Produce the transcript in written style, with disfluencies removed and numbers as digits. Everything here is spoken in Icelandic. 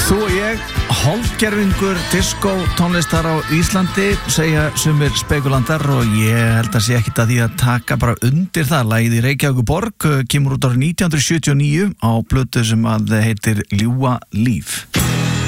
Þú og ég, hálfgervingur disco tónlistar á Íslandi, segja sumir spekulandar og ég held að sé ekkit að því að taka bara undir það. Lagið í Reykjavíkurborg kemur út árið 1979 á plötu sem að heitir Ljúga líf.